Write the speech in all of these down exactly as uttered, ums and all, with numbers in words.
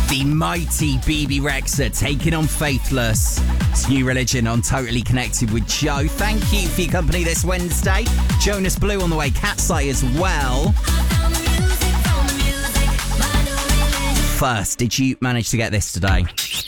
The mighty B B Rexa taking on Faithless. It's New Religion on Totally Connected with Joe. Thank you for your company this Wednesday. Jonas Blue on the way, Cat's Eye as well. First, did you manage to get this today?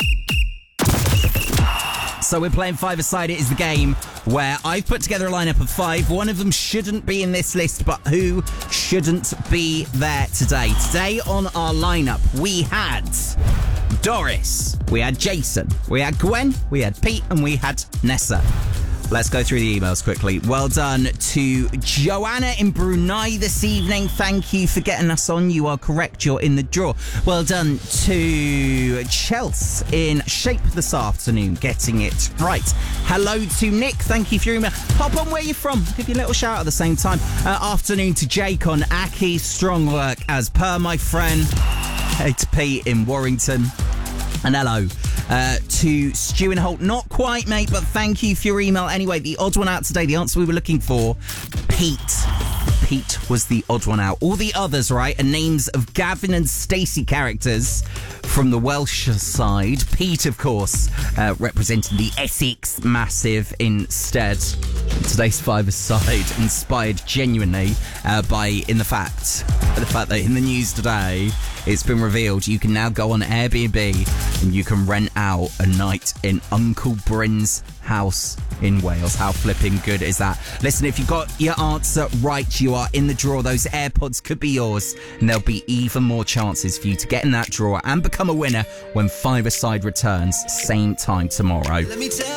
So we're playing Five-A-Side. It is the game where I've put together a lineup of five. One of them shouldn't be in this list, but who shouldn't be there today? Today on our lineup, we had Doris, we had Jason, we had Gwen, we had Pete, and we had Nessa. Let's go through the emails quickly. Well done to Joanna in Brunei this evening. Thank you for getting us on. You are correct. You're in the draw. Well done to Chelsea in Shape this afternoon, getting it right. Hello to Nick. Thank you for your email. Pop on where you're from. Give you a little shout out at the same time. Uh, afternoon to Jake on Aki. Strong work as per, my friend. Hey to Pete in Warrington. And hello uh, to Stu and Holt. Not quite, mate, but thank you for your email. Anyway, the odd one out today, the answer we were looking for, Pete. Pete was the odd one out. All the others, right, are names of Gavin and Stacey characters from the Welsh side. Pete, of course, uh, representing the Essex Massive instead. Today's Five-A-Side inspired genuinely uh, by in the fact the fact that in the news today it's been revealed you can now go on Airbnb and you can rent out a night in Uncle Bryn's house in Wales. How flipping good is that? Listen, if you got your answer right, you are in the draw. Those AirPods could be yours, and there'll be even more chances for you to get in that draw and become a winner when Five-A-Side returns same time tomorrow. Let me tell